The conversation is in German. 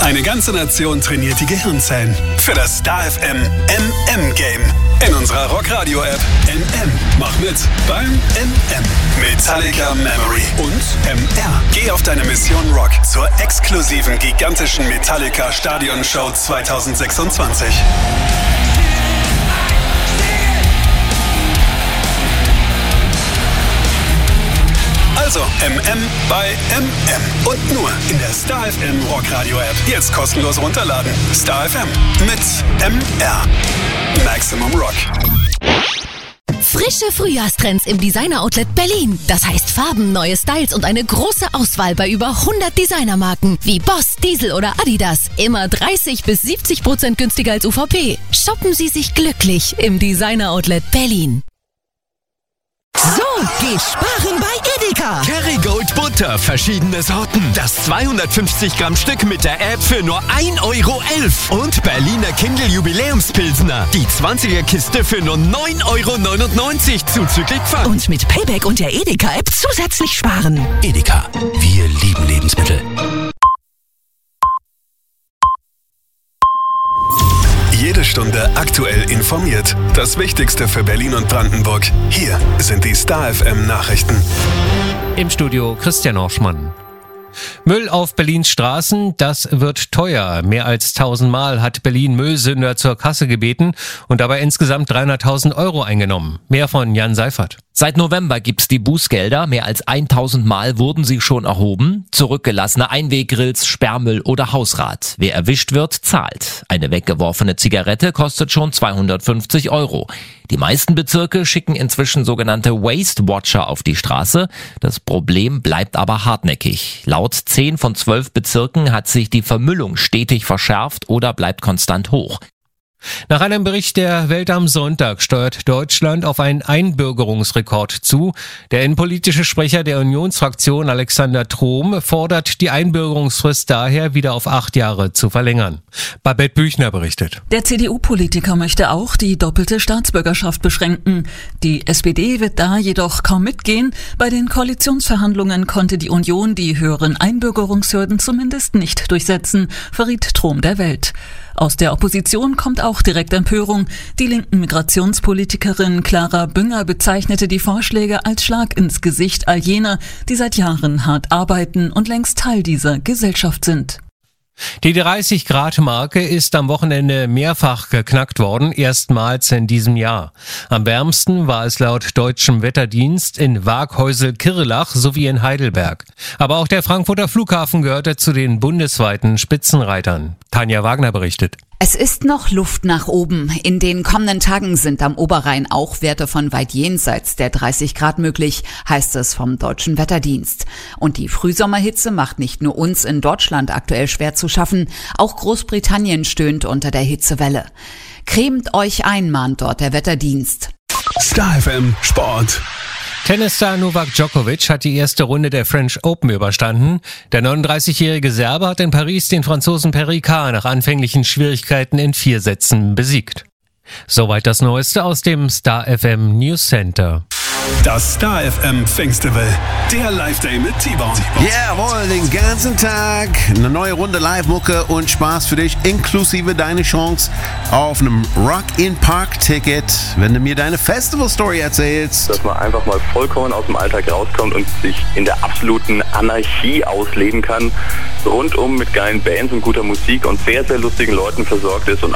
Eine ganze Nation trainiert die Gehirnzellen für das Star FM MM-Game. In unserer Rockradio-App MM. Mach mit beim MM. Metallica Memory und MR. Geh auf deine Mission Rock zur exklusiven gigantischen Metallica Stadionshow 2026. Also MM bei MM. Und nur in der Star FM Rockradio App. Jetzt kostenlos runterladen. Star FM mit MR. Maximum Rock. Frische Frühjahrstrends im Designer-Outlet Berlin. Das heißt Farben, neue Styles und eine große Auswahl bei über 100 Designermarken wie Boss, Diesel oder Adidas. Immer 30-70% günstiger als UVP. Shoppen Sie sich glücklich im Designer-Outlet Berlin. So geht sparen bei Edeka. Kerrygold Butter, verschiedene Sorten. Das 250 Gramm Stück mit der App für nur 1,11 €. Und Berliner Kindle Jubiläumspilsner. Die 20er Kiste für nur 9,99 € zuzüglich Pfand. Und mit Payback und der Edeka-App zusätzlich sparen. Edeka, wir lieben Lebensmittel. Jede Stunde aktuell informiert. Das Wichtigste für Berlin und Brandenburg. Hier sind die Star FM Nachrichten. Im Studio Christian Orschmann. Müll auf Berlins Straßen, das wird teuer. Mehr als 1000 Mal hat Berlin Müllsünder zur Kasse gebeten und dabei insgesamt 300.000 € eingenommen. Mehr von Jan Seifert. Seit November gibt's die Bußgelder. Mehr als 1000 Mal wurden sie schon erhoben. Zurückgelassene Einweggrills, Sperrmüll oder Hausrat. Wer erwischt wird, zahlt. Eine weggeworfene Zigarette kostet schon 250 €. Die meisten Bezirke schicken inzwischen sogenannte Waste Watcher auf die Straße. Das Problem bleibt aber hartnäckig. Laut 10 von 12 Bezirken hat sich die Vermüllung stetig verschärft oder bleibt konstant hoch. Nach einem Bericht der Welt am Sonntag steuert Deutschland auf einen Einbürgerungsrekord zu. Der innenpolitische Sprecher der Unionsfraktion Alexander Trom fordert, die Einbürgerungsfrist daher wieder auf 8 Jahre zu verlängern. Babette Büchner berichtet. Der CDU-Politiker möchte auch die doppelte Staatsbürgerschaft beschränken. Die SPD wird da jedoch kaum mitgehen. Bei den Koalitionsverhandlungen konnte die Union die höheren Einbürgerungshürden zumindest nicht durchsetzen, verriet Trom der Welt. Aus der Opposition kommt auch direkt Empörung. Die linken Migrationspolitikerin Clara Bünger bezeichnete die Vorschläge als Schlag ins Gesicht all jener, die seit Jahren hart arbeiten und längst Teil dieser Gesellschaft sind. Die 30-Grad-Marke ist am Wochenende mehrfach geknackt worden, erstmals in diesem Jahr. Am wärmsten war es laut deutschem Wetterdienst in Waaghäusel-Kirrlach sowie in Heidelberg. Aber auch der Frankfurter Flughafen gehörte zu den bundesweiten Spitzenreitern. Tanja Wagner berichtet. Es ist noch Luft nach oben. In den kommenden Tagen sind am Oberrhein auch Werte von weit jenseits der 30 Grad möglich, heißt es vom deutschen Wetterdienst. Und die Frühsommerhitze macht nicht nur uns in Deutschland aktuell schwer zu schaffen, auch Großbritannien stöhnt unter der Hitzewelle. Cremt euch ein, mahnt dort der Wetterdienst. Star FM Sport. Tennisstar Novak Djokovic hat die erste Runde der French Open überstanden. Der 39-jährige Serbe hat in Paris den Franzosen Perricard nach anfänglichen Schwierigkeiten in 4 Sätzen besiegt. Soweit das Neueste aus dem Star FM News Center. Das Star FM Festival. Der Live-Day mit T-Bone. Jawohl, den ganzen Tag eine neue Runde Live-Mucke und Spaß für dich, inklusive deine Chance auf einem Rock-in-Park-Ticket, wenn du mir deine Festival-Story erzählst. Dass man einfach mal vollkommen aus dem Alltag rauskommt und sich in der absoluten Anarchie ausleben kann, rundum mit geilen Bands und guter Musik und sehr, sehr lustigen Leuten versorgt ist und